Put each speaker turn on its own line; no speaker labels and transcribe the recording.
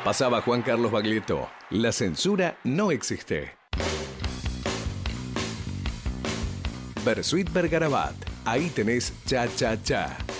Pasaba Juan Carlos Baglietto. La censura no existe. Bersuit Bergarabat. Ahí tenés cha cha cha.